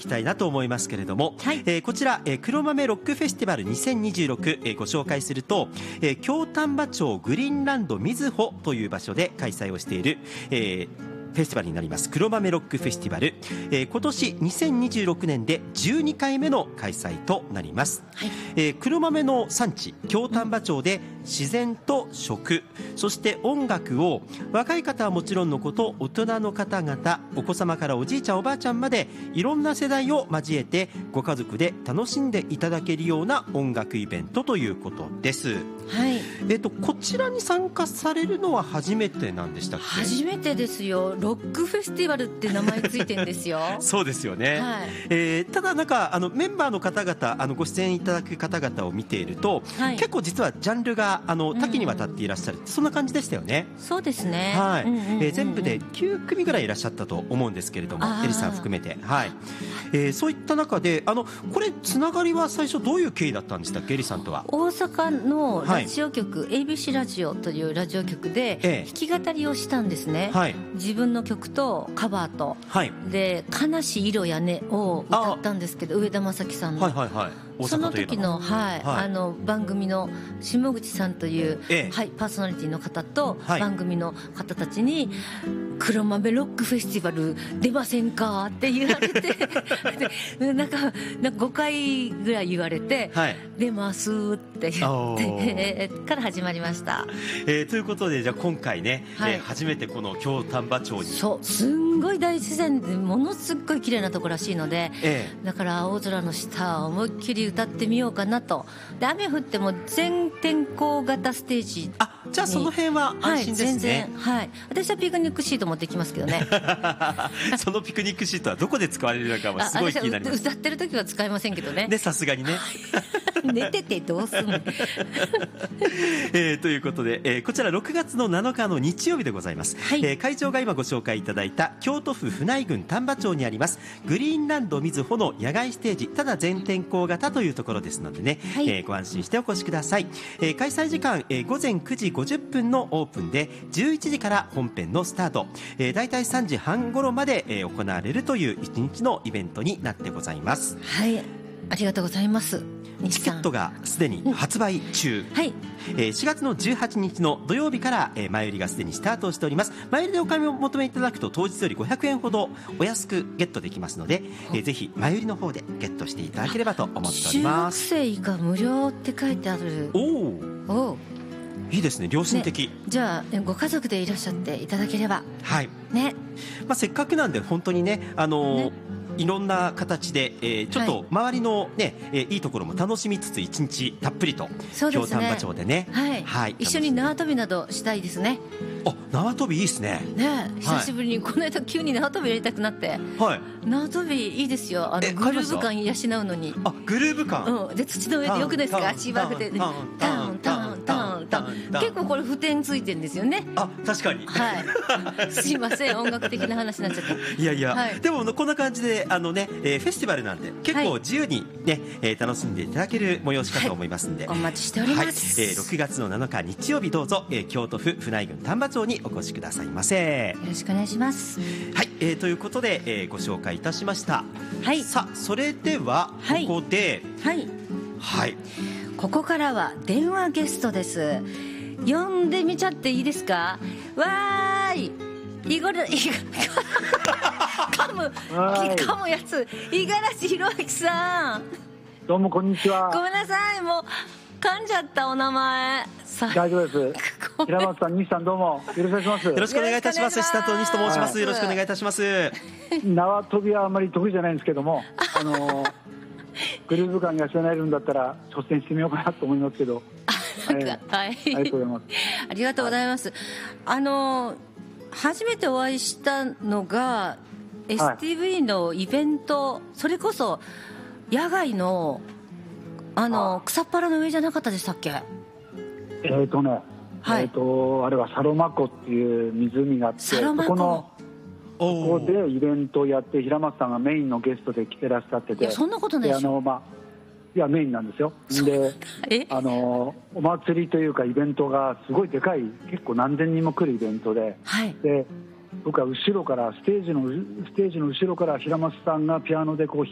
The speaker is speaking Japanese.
きたいなと思いますけれども、 はい、 こちら、黒豆ロックフェスティバル2026、ご紹介すると、京丹波町グリーンランドみずほという場所で開催をしている、フェスティバルになります黒豆ロックフェスティバル、今年2026年で12回目の開催となります、はい、黒豆の産地京丹波町で自然と食、そして音楽を若い方はもちろんのこと大人の方々、お子様からおじいちゃんおばあちゃんまでいろんな世代を交えてご家族で楽しんでいただけるような音楽イベントということです、はい。こちらに参加されるのは初めてなんでしたっけ？ 初めてですよ。ロックフェスティバルって名前ついてるんですよそうですよね、はい。ただなんかメンバーの方々ご出演いただく方々を見ていると、はい、結構実はジャンルが多岐にわたっていらっしゃる、そんな感じでしたよね。 そうですね、 はい。全部で9組ぐらいいらっしゃったと思うんですけれども、エリさん含めて、はい。そういった中でこれつながりは最初どういう経緯だったんでしたっけ？エリさんとは大阪のラジオ局、はい、ABC ラジオというラジオ局で弾き語りをしたんですね、はい、自分の曲とカバーと、はい、で悲しい色やねを歌ったんですけど、上田正樹さんの、はいはいはい、その時の、はいはい、番組の下口さんという、はい、パーソナリティの方と、はい、番組の方たちに黒豆ロックフェスティバル出ませんかって言われてでなんか5回ぐらい言われて、はい、出ますって言ってから始まりました、 ということでじゃあ今回ね、はい、初めてこの京丹波町に、 そうすんごい大自然でものすっごい綺麗なところらしいので、だから青空の下思いっきり歌ってみようかなと。で雨降っても全天候型ステージ、 じゃあその辺は安心ですね、はい、全然、はい、私はピクニックシート持ってきますけどねそのピクニックシートはどこで使われるのかはすごい気になります。 歌ってる時は使えませんけどね。 でさすがにね寝ててどうすんのということで、こちら6月の7日の日曜日でございます、はい。会場が今ご紹介いただいた京都府府内郡丹波町にありますグリーンランドみずほの野外ステージ、ただ全天候型というところですのでね、はい、ご安心してお越しください。開催時間、午前9時50分のオープンで11時から本編のスタート、だいたい3時半頃まで、行われるという1日のイベントになってございます。 はい、ありがとうございます。 チケットがすでに発売中、はい。4月の18日の土曜日から、前売りがすでにスタートしております。前売りでお買い求めいただくと当日より500円ほどお安くゲットできますので、ぜひ前売りの方でゲットしていただければと思っております。 中学生以下無料って書いてある。 おいいですね、良心的、ね。 じゃあご家族でいらっしゃっていただければ、 はいね。せっかくなんで本当にね、いろんな形で、ちょっと周りの、ね、いいところも楽しみつつ1日たっぷりと京丹波町でね、はいはい、 一緒に縄跳びなどしたいですね。 縄跳びいいですね。 久しぶりに、この間急に縄跳びやりたくなって、はい、縄跳びいいですよ。グルーヴ感養うのに。 グルーヴ感、 で土の上でよくないですか？足場でタンタンタンタン、結構これ譜点ついてるんですよね。 確かに、 はい、すいません、音楽的な話になっちゃった。 いやいや、はい、でもこんな感じでフェスティバルなんで結構自由に、ね、楽しんでいただける催しかと思いますんで、 お待ちしております、 6月の7日日曜日どうぞ、京都府府内郡丹波町にお越しくださいませ。 よろしくお願いします。 はい、ということで、ご紹介いたしました、はい。さあそれではここで、はいはい、 ここからは電話ゲストです。呼んでみちゃっていいですか？わーい、噛むやつ、五十嵐弘明さん。 どうもこんにちは。 ごめんなさい、もう噛んじゃったお名前。 大丈夫です。平松さん、西さん、どうもよろしくお願いします。よろしくお願いいたします。下と西と申します。よろしくお願いいたします。 縄跳びはあまり得意じゃないんですけども、グルーヴ感養えるんだったら挑戦してみようかなと思いますけど、 はい、ありがとうございます。ありがとうございます。初めてお会いしたのが STV のイベント、それこそ野外の草っぱらの上じゃなかったでしたっけ？はい、 あれはサロマ湖っていう湖があって、そこでイベントをやって、平松さんがメインのゲストで来てらっしゃってて、 いやそんなことないでしょ。 いやメインなんですよ。でお祭りというかイベントがすごいでかい、結構何千人も来るイベントで、はい、で僕は後ろからステージの後ろから平松さんがピアノでこう弾